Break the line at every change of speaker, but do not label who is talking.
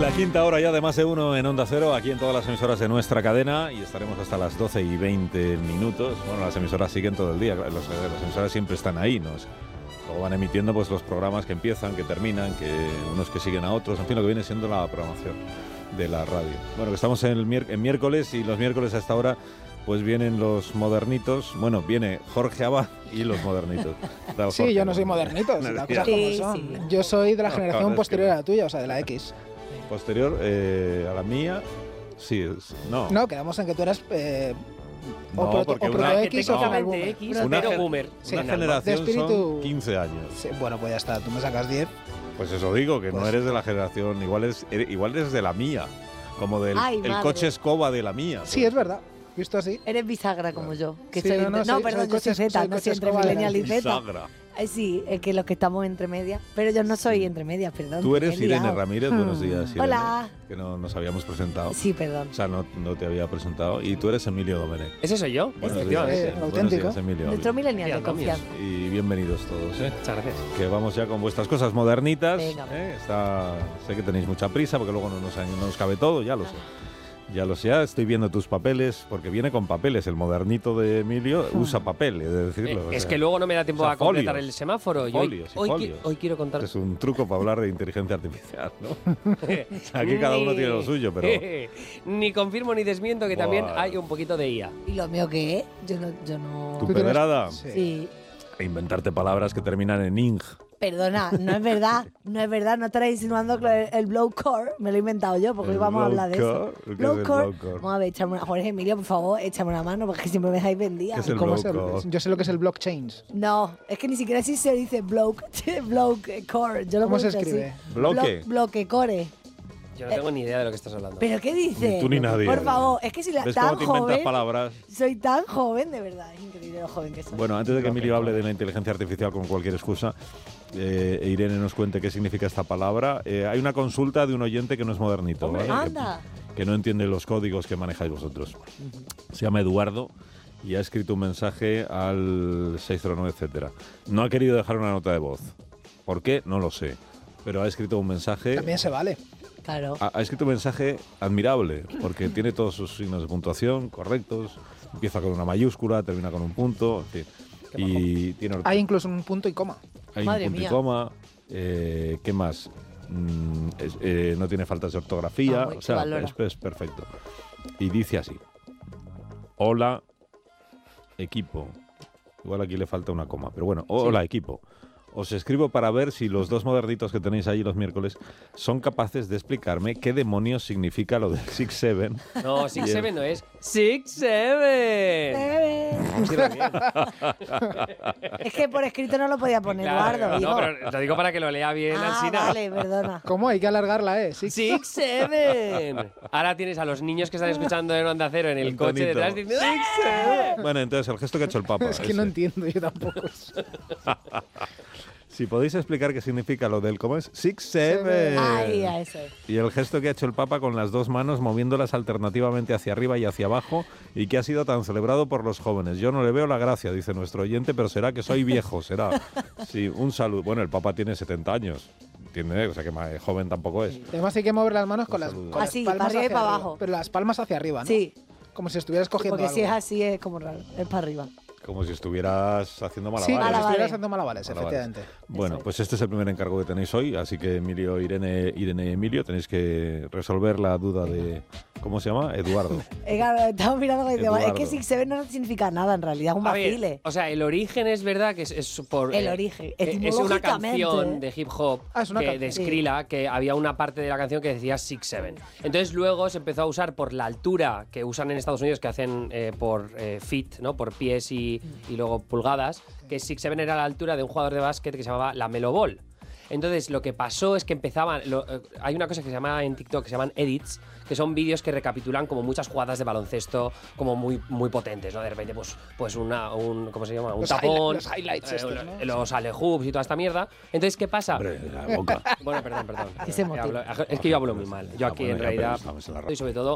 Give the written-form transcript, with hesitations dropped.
La quinta hora ya de Más de Uno en Onda Cero, aquí en todas las emisoras de nuestra cadena, y estaremos hasta las 12:20. Bueno, las emisoras siguen todo el día, las emisoras siempre están ahí, ¿no? Luego van emitiendo pues los programas que empiezan, que terminan, que unos que siguen a otros, en fin, lo que viene siendo la programación de la radio. Bueno, que estamos en miércoles, y los miércoles a esta hora pues vienen los modernitos. Bueno, viene Jorge Abad y los modernitos.
Sí, Jorge, yo no soy modernito, las cosas como son. Sí. Yo soy de la generación posterior a la tuya, o sea, de la X.
Posterior a la mía, sí, no.
No, quedamos en que tú eras
no, porque
una X o boomer.
Boomer. Una generación son 15 años.
Sí, bueno, pues ya está, tú me sacas 10.
Pues eso digo, que pues no eres de la generación, igual eres de la mía, como del el coche escoba de la mía.
Sí, es verdad. Visto así.
Eres bisagra como yo. Que
sí,
soy
no,
perdón, yo soy Z, no soy entre millennial y Z. Sí, es que los que estamos entre medias. Pero yo no soy entre medias, perdón.
Tú eres Irene Ramírez, buenos días, Irene.
Hola.
Que no nos habíamos presentado.
Sí, perdón.
O sea, no te había presentado. Y tú eres Emilio Domenech.
¿Ese soy yo?
Efectivamente. Auténtico.
Días, Emilio.
Nuestro millennial de confianza.
Y bienvenidos todos,
Muchas gracias.
Que vamos ya con vuestras cosas modernitas.
Venga.
Sé que tenéis mucha prisa, porque luego no nos cabe todo, ya lo sé. Ya estoy viendo tus papeles, porque viene con papeles. El modernito de Emilio usa papel, es decirlo.
Es que luego no me da tiempo a completar el semáforo. Hoy quiero contar.
Es un truco para hablar de inteligencia artificial, ¿no? Aquí cada uno tiene lo suyo, pero.
Ni confirmo ni desmiento que también hay un poquito de IA.
¿Y lo mío qué? Yo no.
¿Tu pedrada?
Sí.
E inventarte palabras que terminan en ing.
Perdona, no es verdad, no estarás insinuando que el blowcore me lo he inventado yo, porque hoy vamos a hablar de eso. Blowcore. Vamos a ver, Jorge Emilio, por favor, échame una mano, porque siempre me dejáis vendida.
¿Qué es el blowcore?
Yo sé lo que es el blockchain.
No, es que ni siquiera así se dice blowcore.
¿Cómo se escribe?
Bloquecore.
Yo no tengo ni idea de lo que estás hablando.
¿Pero qué dices?
Ni tú ni nadie.
Por favor, es que si
¿Ves
tan
cómo te inventas
joven,
palabras?
Soy tan joven, de verdad, es increíble lo joven que soy.
Bueno, antes de que Emilio hable de la inteligencia artificial con cualquier excusa, Irene nos cuente qué significa esta palabra. Hay una consulta de un oyente que no es modernito,
¿vale? Anda.
Que no entiende los códigos que manejáis vosotros. Se llama Eduardo y ha escrito un mensaje al 609, etcétera. No ha querido dejar una nota de voz. ¿Por qué? No lo sé. Pero ha escrito un mensaje.
También se vale.
Claro.
Ha escrito un mensaje admirable, porque tiene todos sus signos de puntuación correctos, empieza con una mayúscula, termina con un punto, en fin. Y tiene
hay incluso un punto y coma.
Hay un punto y coma. ¿Qué más? No tiene faltas de ortografía, o sea, es perfecto. Y dice así: hola, equipo. Igual aquí le falta una coma, pero bueno, hola, equipo. Os escribo para ver si los dos modernitos que tenéis ahí los miércoles son capaces de explicarme qué demonios significa lo del 6-7.
No, 6-7 no es 6-7.
Es que por escrito no lo podía poner,
claro,
Eduardo.
No, pero te digo para que lo lea bien, Alsina.
Vale, perdona.
¿Cómo? Hay que alargarla,
6-7. Ahora tienes a los niños que están escuchando en Onda Cero en el coche detrás diciendo 6-7.
Bueno, entonces el gesto que ha hecho el Papa.
Es que no entiendo yo tampoco.
Si podéis explicar qué significa lo del ¿cómo es? 6-7.
Ay, a eso.
Y el gesto que ha hecho el Papa con las dos manos moviéndolas alternativamente hacia arriba y hacia abajo y que ha sido tan celebrado por los jóvenes. Yo no le veo la gracia, dice nuestro oyente, pero será que soy viejo, será. Sí, un saludo. Bueno, el Papa tiene 70 años. Tiene, o sea que joven tampoco es.
Además hay que mover las manos con las
así,
palmas
para arriba y para
arriba,
abajo.
Pero las palmas hacia arriba, ¿no?
Sí.
Como si estuvieras cogiendo
porque
algo.
si es así es como raro, es para arriba.
Como si estuvieras haciendo malabares.
Sí, como si estuvieras haciendo malabares, efectivamente.
Bueno, pues este es el primer encargo que tenéis hoy, así que Emilio, Irene y Emilio, tenéis que resolver la duda de... ¿Cómo se llama? Eduardo.
Estamos mirando es que 6-7 no significa nada en realidad, es un vacile.
O sea, el origen es verdad que es por...
El origen,
es una canción de hip hop de Skrilla, que había una parte de la canción que decía 6-7. Entonces luego se empezó a usar por la altura que usan en Estados Unidos, que hacen por feet, ¿no? Por pies y luego pulgadas, que 6-7 era la altura de un jugador de básquet que se llamaba la Melo Ball. Entonces lo que pasó es que empezaban... hay una cosa que se llama en TikTok, que se llaman edits, que son vídeos que recapitulan como muchas jugadas de baloncesto como muy, muy potentes, ¿no? De repente, pues ¿cómo se llama? Un tapón,
los highlights estos, ¿no?
los alley-hoops y toda esta mierda. Entonces, ¿qué pasa?
Hombre, la boca.
Bueno, perdón. Es que yo hablo muy mal. Yo aquí en realidad... Y sobre todo,